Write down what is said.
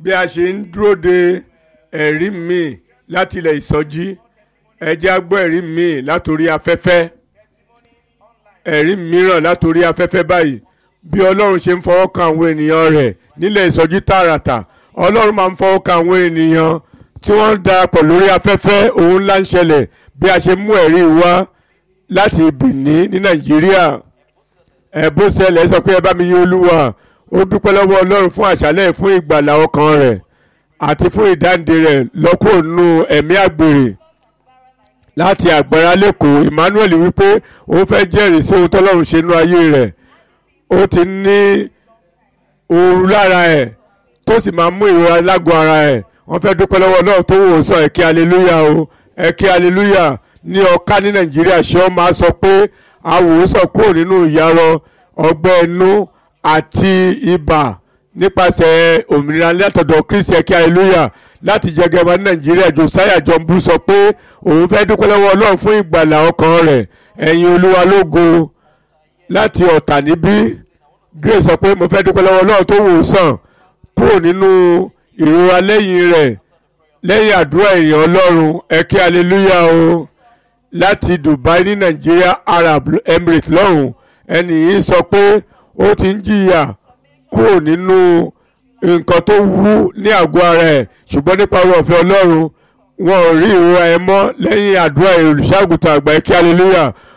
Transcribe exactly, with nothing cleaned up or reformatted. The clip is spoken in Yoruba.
bí a ṣe ń dúró de ẹ̀rí míì láti ilẹ̀ ìsọjí, ẹ jẹ́ á gbọ́ ẹ̀rí míì látòrí afẹ́fẹ́, ẹ̀rí mìíràn látòrí afẹ́fẹ́ báyìí. Bí Ọlọ́run ṣe ń fọwọ́ kan àwọn ènìyàn rẹ̀ nílẹ̀ ìsọjí tààràtà, Ọlọ́run máa ń fọwọ́ kan àwọn ènìyàn tí wọ́n ń darapọ̀ lórí afẹ́fẹ́. Ohun ńlá ń ṣẹlẹ̀ bí a ṣe mú ẹ̀rí wá láti Benin ní Nàìjíríà. ẹ bó ṣẹlẹ̀ sọ pé ẹ bá mi yìn Olúwa. Ó dúpẹ́ lọ́wọ́ Ọlọ́run fún àṣálẹ́, fún ìgbàlà ọkàn rẹ̀ àti fún ìdáǹdè rẹ̀ lọ́kùnrin nínú ẹ̀mí àgbèrè láti Àgbàrá lẹ́kọ̀ọ́. Emmanuel wípé òun fẹ́ jẹ́rìí sí ohun tọ́lọ́run ṣe nínú ayé rẹ̀. Ó ti ní ooru lára ẹ̀ tó sì máa mú ìrora lágọ̀ọ́ ara ẹ̀. Wọ́n fẹ́ dúpẹ́ lọ́wọ́ Ọlọ́run tó wò ó sàn. Ẹ kí aleluya o, ẹ kí aleluya. Ní Ọ̀ká ní Nàìjíríà ṣé ọ máa sọ pé àwòsàn kúrò nínú ìyarọ, ọgbẹ́ inú àti ibà nípasẹ̀ òmìnira látọ̀dọ̀ Kristi. Ẹ kí aleluya. Láti Jẹgẹmọ ní Nàìjíríà, Josiah Jọmbú sọ pé òun fẹ́ dúpẹ́ lọ́wọ́ Ọlọ́run fún ìgbàlà ọkàn rẹ̀. Ẹ̀yin Olúwa lógo. Láti Ọ̀tà níbí, Grace sọ pé mo fẹ́ dúpẹ́ lọ́wọ́ Ọlọ́run tó wò ó sàn kúrò nínú ìrora lẹ́yìn rẹ̀ lẹ́yìn àdúrà èèyàn Ọlọ́run. Ẹ kí aleluya o. Láti Dubai ní Nàìjíríà, Arab Emirates lọ́hùn, ẹni yìí sọ pé ó ti ń jìyà kúrò nínú nǹkan tó wú ní àgọ́ ara ẹ̀, ṣùgbọ́n nípa oore ọ̀fẹ́ Ọlọ́run wọn ò rí ìrora ẹ̀ mọ́ lẹ́yìn àdúrà olùṣọ́àgùntàn àgbà. Ẹ kí aleluya.